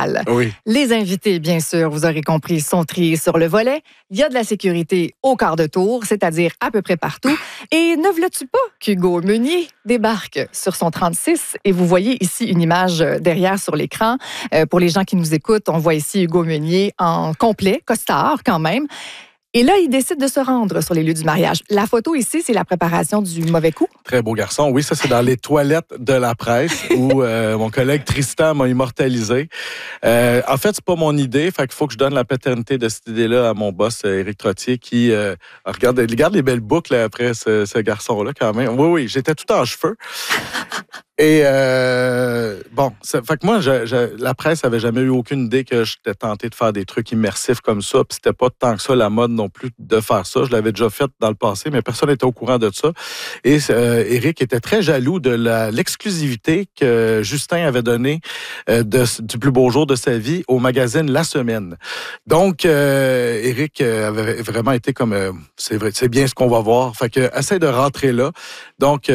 salle. Oui. Les invités, bien sûr, vous aurez compris, sont triés sur le volet. Il y a de la sécurité au quart de tour, c'est-à-dire à peu près partout. Et ne v'là-tu pas qu'Hugo Meunier débarque sur son 36? Et vous voyez ici une image derrière sur l'écran. Pour les gens qui nous écoutent, on voit ici Hugo Meunier en complet, costard quand même. Et là, il décide de se rendre sur les lieux du mariage. La photo ici, c'est la préparation du mauvais coup. Très beau garçon. Oui, ça, c'est dans les toilettes de la presse où mon collègue Tristan m'a immortalisé. En fait, c'est pas mon idée. Fait qu'il faut que je donne la paternité de cette idée-là à mon boss, Éric Trottier, qui regarde les belles boucles après ce garçon-là, quand même. Oui, j'étais tout en cheveux. Et fait que moi, la presse avait jamais eu aucune idée que j'étais tenté de faire des trucs immersifs comme ça. Puis c'était pas tant que ça la mode non plus de faire ça. Je l'avais déjà fait dans le passé, mais personne n'était au courant de ça. Et Éric était très jaloux de l'exclusivité que Justin avait donnée du plus beau jour de sa vie au magazine La Semaine. Donc, Éric avait vraiment été comme c'est vrai, c'est bien ce qu'on va voir. Fait que essaie de rentrer là. Donc,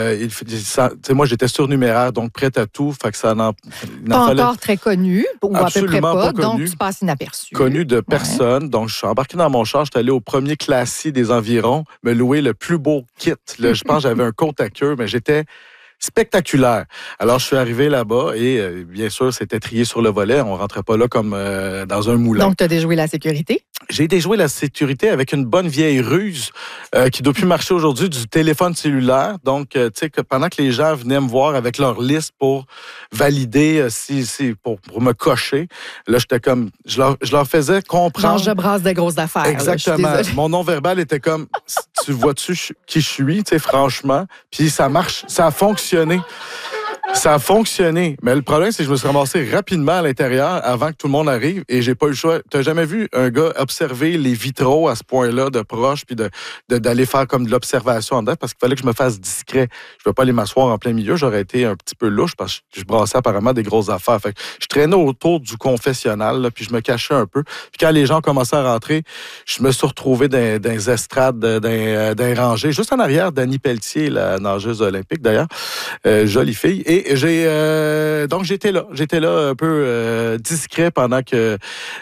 moi, j'étais surnuméraire, donc prête à tout. Fait que ça pas encore très connu, ou à peu près pas donc tu passes inaperçu. Connu de personne. Donc, je suis embarqué dans mon char, j'étais allé au premier classier des environs, me louer le plus beau kit. Là, je pense que j'avais un compte à queue, mais j'étais spectaculaire. Alors, je suis arrivé là-bas et bien sûr, c'était trié sur le volet. On rentrait pas là comme dans un moulin. Donc, tu as déjoué la sécurité? J'ai déjoué la sécurité avec une bonne vieille ruse qui doit plus marcher aujourd'hui, du téléphone cellulaire. Donc, tu sais, que pendant que les gens venaient me voir avec leur liste pour valider, pour me là, j'étais comme, je leur faisais comprendre. Genre, je brasse des grosses affaires. Exactement. Là, mon non-verbal était comme, tu vois-tu qui je suis, tu sais, franchement. Puis ça marche, ça a fonctionné. Ça a fonctionné. Mais le problème, c'est que je me suis ramassé rapidement à l'intérieur avant que tout le monde arrive et j'ai pas eu le choix. T'as jamais vu un gars observer les vitraux à ce point-là de proche puis d'aller faire comme de l'observation en dedans parce qu'il fallait que je me fasse discret. Je ne peux pas aller m'asseoir en plein milieu. J'aurais été un petit peu louche parce que je brassais apparemment des grosses affaires. Fait que je traînais autour du confessionnal là, puis je me cachais un peu. Puis quand les gens commençaient à rentrer, je me suis retrouvé dans les estrades, dans les rangées, juste en arrière d'Annie Pelletier, la nageuse olympique d'ailleurs. Jolie fille. Et donc j'étais là un peu discret pendant que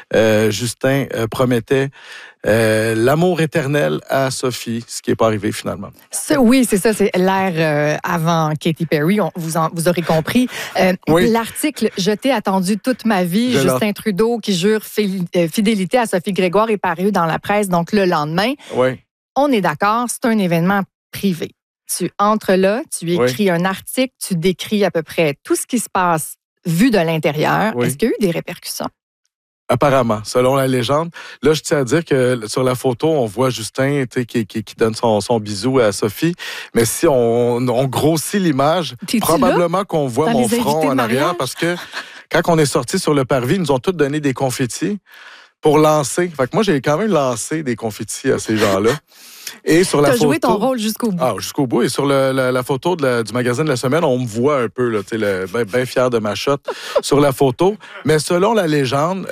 Justin promettait l'amour éternel à Sophie, ce qui n'est pas arrivé finalement. Oui, c'est ça, c'est l'ère avant Katy Perry, vous aurez compris. Oui. L'article « Je t'ai attendu toute ma vie », Justin Trudeau qui jure fidélité à Sophie Grégoire est paru dans la presse, donc le lendemain. Oui. On est d'accord, c'est un événement privé. Tu entres là, tu écris un article, tu décris à peu près tout ce qui se passe vu de l'intérieur. Oui. Est-ce qu'il y a eu des répercussions? Apparemment, selon la légende. Là, je tiens à dire que sur la photo, on voit Justin qui donne son bisou à Sophie. Mais si on grossit l'image, probablement qu'on voit mon front en arrière parce que quand on est sorti sur le parvis, ils nous ont tous donné des confettis pour lancer. Fait que moi, j'ai quand même lancé des confettis à ces gens-là. Et sur la photo, joué ton rôle jusqu'au bout. Ah, jusqu'au bout. Et sur la photo du magazine de La Semaine, on me voit un peu, bien fier de ma shot sur la photo. Mais selon la légende,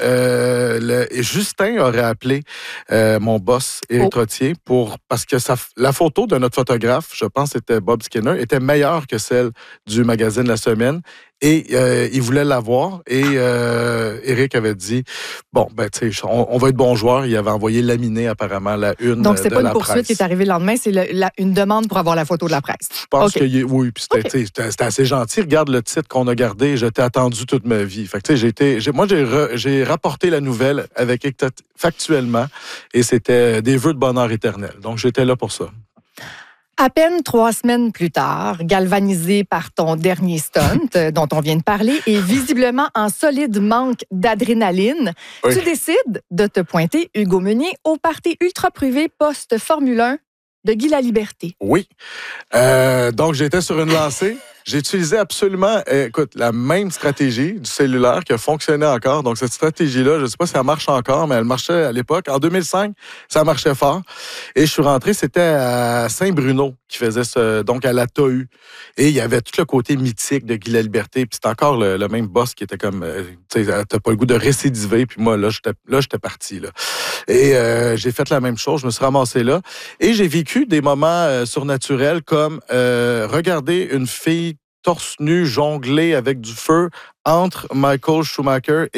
Justin aurait appelé mon boss, Éric Trottier, parce que la photo de notre photographe, je pense que c'était Bob Skinner, était meilleure que celle du magazine La Semaine. Et il voulait l'avoir. Et Éric avait dit, bon, tu sais, on va être bons joueurs. Il avait envoyé laminer apparemment la une de la presse. Donc, c'est pas une poursuite qui est arrivée le lendemain, c'est une demande pour avoir la photo de la presse. Je pense que oui, puis c'était assez gentil. Regarde le titre qu'on a gardé, je t'ai attendu toute ma vie. Fait que, tu sais, j'ai rapporté la nouvelle factuellement et c'était des vœux de bonheur éternel. Donc, j'étais là pour ça. À peine 3 semaines plus tard, galvanisé par ton dernier stunt dont on vient de parler et visiblement en solide manque d'adrénaline, tu décides de te pointer, Hugo Meunier, au party ultra privé post-Formule 1 de Guy Laliberté. Oui. Donc, j'étais sur une lancée. J'ai utilisé absolument, la même stratégie du cellulaire qui a fonctionné encore. Donc, cette stratégie-là, je ne sais pas si elle marche encore, mais elle marchait à l'époque. En 2005, ça marchait fort. Et je suis rentré, c'était à Saint-Bruno qui faisait donc à la TAU. Et il y avait tout le côté mythique de Guy Laliberté. Puis c'était encore le même boss qui était comme, tu sais, t'as pas le goût de récidiver. Puis moi, là, j'étais parti, là. Et j'ai fait la même chose. Je me suis ramassé là. Et j'ai vécu des moments surnaturels comme regarder une fille torse nu jongler avec du feu entre Michael Schumacher et